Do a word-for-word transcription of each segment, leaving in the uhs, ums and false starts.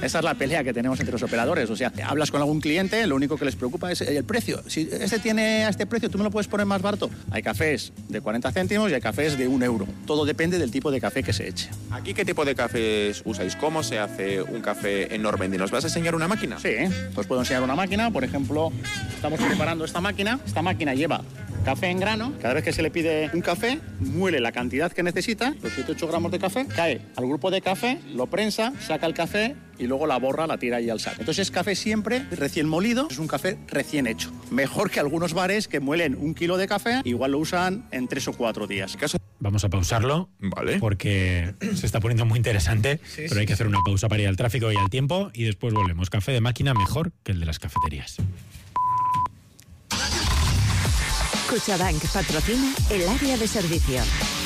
Esa es la pelea que tenemos entre los operadores. O sea, hablas con algún cliente, lo único que les preocupa es el precio. Si este tiene a este precio, ¿tú me lo puedes poner más barato? Hay cafés de cuarenta céntimos y hay cafés de un euro. Todo depende del tipo de café que se eche. ¿Aquí qué tipo de cafés usáis? ¿Cómo se hace un café en Normandy? ¿Nos vas a enseñar una máquina? Sí, os puedo enseñar una máquina. Por ejemplo, estamos preparando esta máquina. Esta máquina lleva café en grano. Cada vez que se le pide un café, muele la cantidad que necesita, los siete ocho gramos de café, cae al grupo de café, lo prensa, saca el café y luego la borra, la tira ahí al saco. Entonces es café siempre recién molido, es un café recién hecho. Mejor que algunos bares que muelen un kilo de café, igual lo usan en tres o cuatro días. Vamos a pausarlo, vale, porque se está poniendo muy interesante, sí, pero hay que hacer una pausa para ir al tráfico y al tiempo y después volvemos. Café de máquina mejor que el de las cafeterías. Cuchabank patrocina el área de servicio.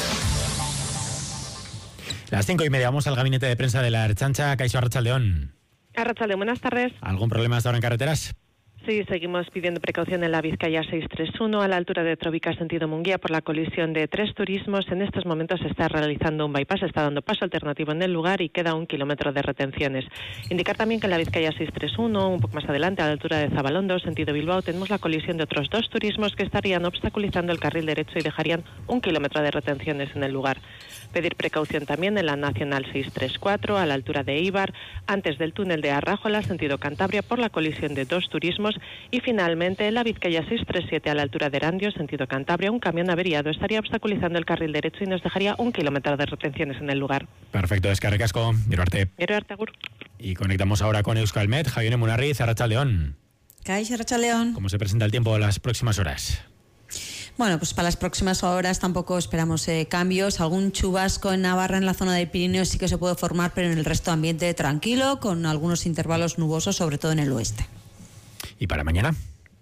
Las cinco y media, vamos al gabinete de prensa de la Ertzaintza. Kaixo, Arratsaldeon. Arratsaldeon, buenas tardes. ¿Algún problema hasta ahora en carreteras? Sí, seguimos pidiendo precaución en la Vizcaya seiscientos treinta y uno a la altura de Trovica, sentido Munguía, por la colisión de tres turismos. En estos momentos se está realizando un bypass, está dando paso alternativo en el lugar y queda un kilómetro de retenciones. Indicar también que en la Vizcaya seiscientos treinta y uno, un poco más adelante, a la altura de Zabalondo, sentido Bilbao, tenemos la colisión de otros dos turismos que estarían obstaculizando el carril derecho y dejarían un kilómetro de retenciones en el lugar. Pedir precaución también en la Nacional seiscientos treinta y cuatro, a la altura de Eibar, antes del túnel de Arrajola, sentido Cantabria, por la colisión de dos turismos. Y finalmente, en la Vizcaya seiscientos treinta y siete, a la altura de Erandio, sentido Cantabria, un camión averiado estaría obstaculizando el carril derecho y nos dejaría un kilómetro de retenciones en el lugar. Perfecto, eskerrik asko, gero arte. Gero arte, agur. Y conectamos ahora con Euskalmet. Javier Munarriz, Arratsaldeon. Kaixo, Arratsaldeon. ¿Cómo se presenta el tiempo en las próximas horas? Bueno, pues para las próximas horas tampoco esperamos eh, cambios. Algún chubasco en Navarra, en la zona del Pirineo, sí que se puede formar, pero en el resto ambiente tranquilo, con algunos intervalos nubosos, sobre todo en el oeste. ¿Y para mañana?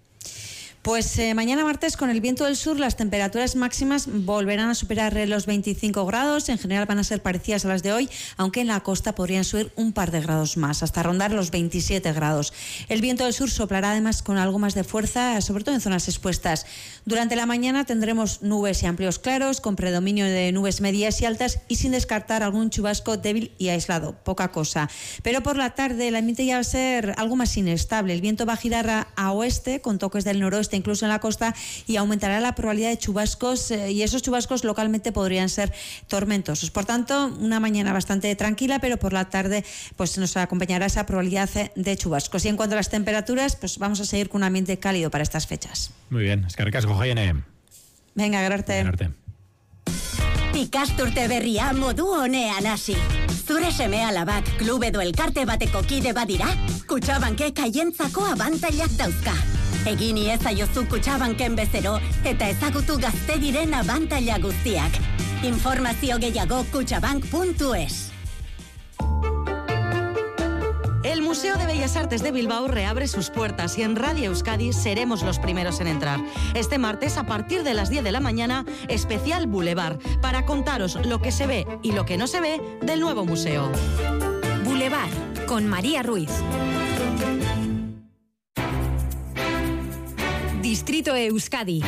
Pues eh, mañana martes, con el viento del sur, las temperaturas máximas volverán a superar los veinticinco grados. En general van a ser parecidas a las de hoy, aunque en la costa podrían subir un par de grados más, hasta rondar los veintisiete grados. El viento del sur soplará además con algo más de fuerza, sobre todo en zonas expuestas. Durante la mañana tendremos nubes y amplios claros, con predominio de nubes medias y altas y sin descartar algún chubasco débil y aislado, poca cosa. Pero por la tarde el ambiente ya va a ser algo más inestable. El viento va a girar a, a oeste, con toques del noroeste incluso en la costa, y aumentará la probabilidad de chubascos, eh, y esos chubascos localmente podrían ser tormentosos. Por tanto, una mañana bastante tranquila, pero por la tarde pues nos acompañará esa probabilidad de chubascos. Y en cuanto a las temperaturas, pues vamos a seguir con un ambiente cálido para estas fechas. Muy bien, eskerrik asko, Jaiene. Venga, grarte. Ikasturte berria modu honean hasi. Zure seme alabak klub edo elkarte bateko kide badira, Kutxabankek haientzako abantailak dauzka. Egin iezaiozu Kutxabanken bezero eta ezagutu gazte diren abantaila guztiak. Informazio gehiago kutxabank puntu es. El Museo de Bellas Artes de Bilbao reabre sus puertas y en Radio Euskadi seremos los primeros en entrar. Este martes, a partir de las diez de la mañana, especial Boulevard, para contaros lo que se ve y lo que no se ve del nuevo museo. Boulevard, con María Ruiz. Distrito Euskadi.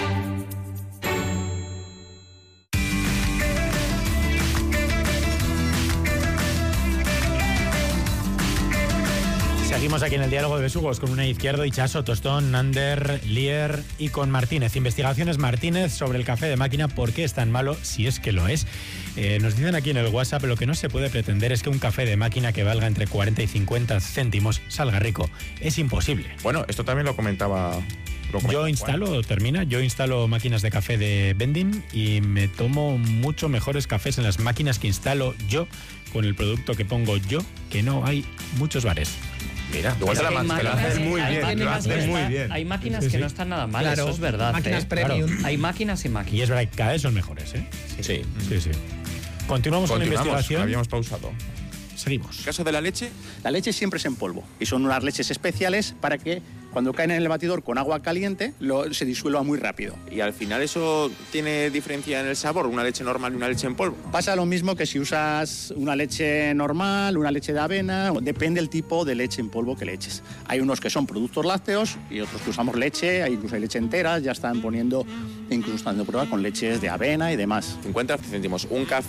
Seguimos aquí en el diálogo de besugos con una Izquierdo, Itxaso, Tostón, Nander, Lier y con Martínez. Investigaciones Martínez sobre el café de máquina, ¿por qué es tan malo? Si es que lo es. Eh, nos dicen aquí en el WhatsApp, lo que no se puede pretender es que un café de máquina que valga entre cuarenta y cincuenta céntimos salga rico. Es imposible. Bueno, esto también lo comentaba... Lo comentaba yo instalo, Juan. termina, yo instalo máquinas de café de vending y me tomo mucho mejores cafés en las máquinas que instalo yo con el producto que pongo yo, que no hay muchos bares. Mira, igual te la, te la haces muy bien, lo haces muy bien. Hay máquinas sí, sí. que no están nada mal, claro, eso es verdad. Máquinas ¿eh? premium. Claro. Hay máquinas y máquinas. Y es verdad que cada vez son mejores, ¿eh? Sí. Sí, sí. sí. Continuamos, Continuamos con la investigación. Habíamos pausado. Seguimos. ¿En caso de la leche? La leche siempre es en polvo y son unas leches especiales para que cuando caen en el batidor con agua caliente lo, se disuelva muy rápido. ¿Y al final eso tiene diferencia en el sabor, una leche normal y una leche en polvo? Pasa lo mismo que si usas una leche normal, una leche de avena, depende del tipo de leche en polvo que le eches. Hay unos que son productos lácteos y otros que usamos leche, incluso hay leche entera, ya están poniendo, incluso están dando prueba con leches de avena y demás. cincuenta céntimos, un café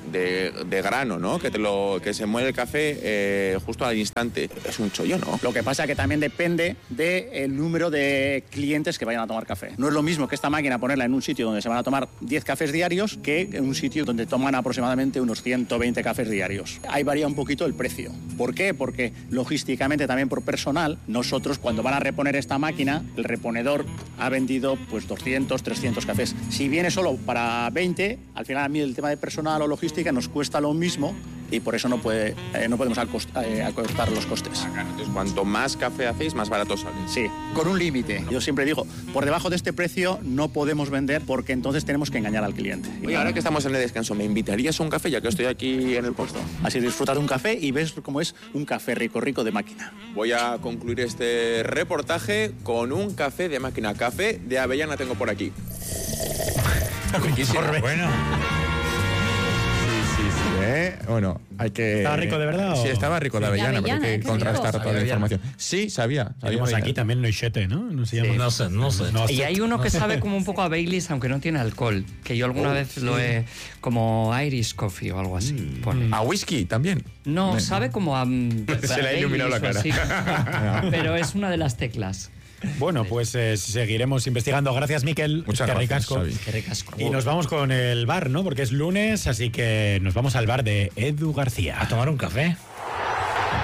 de, de grano, ¿no? Que, te lo, que se muele el café eh, justo al instante. Es un chollo, ¿no? Lo que pasa es que también depende del número de clientes que vayan a tomar café. No es lo mismo que esta máquina ponerla en un sitio donde se van a tomar diez cafés diarios que en un sitio donde toman aproximadamente unos ciento veinte cafés diarios. Ahí varía un poquito el precio. ¿Por qué? Porque logísticamente también por personal, nosotros cuando van a reponer esta máquina, el reponedor ha vendido pues doscientos, trescientos cafés. Si viene solo para veinte, al final a mí el tema de personal o logística nos cuesta lo mismo y por eso no, puede, eh, no podemos acost, eh, acortar los costes. Entonces, cuanto más café hacéis, más barato sale. Sí, con un límite. Yo siempre digo, por debajo de este precio no podemos vender porque entonces tenemos que engañar al cliente. Oye, ahora que estamos en el descanso, ¿me invitarías a un café ya que estoy aquí en el puesto? Así disfrutas de un café y ves cómo es un café rico, rico de máquina. Voy a concluir este reportaje con un café de máquina. Café de avellana tengo por aquí. Riquísimo. Bueno. Sí, sí, sí, ¿eh? Bueno, hay que... ¿Estaba rico de verdad? Sí, estaba rico de avellana, avellana, pero hay ¿eh? que Qué contrastar rico. toda la información. Sí, sabía. sabía Tenemos avellana. aquí también Noisette, ¿no? No se llama. Sí. No sé, no sé. No sé. Y hay uno que sabe como un poco a Baileys, aunque no tiene alcohol, que yo alguna Oh, vez sí. lo he... como Irish coffee o algo así. Mm. pone. A whisky también. No, Me- sabe como a... mm, Se le ha iluminado la Baileys o cara. así. Pero es una de las teclas. Bueno, pues eh, seguiremos investigando. Gracias, Miquel. Muchas Qué gracias, ricasco. Xavi. Qué ricasco. Y nos vamos con el bar, ¿no? Porque es lunes, así que nos vamos al bar de Edu García. A tomar un café.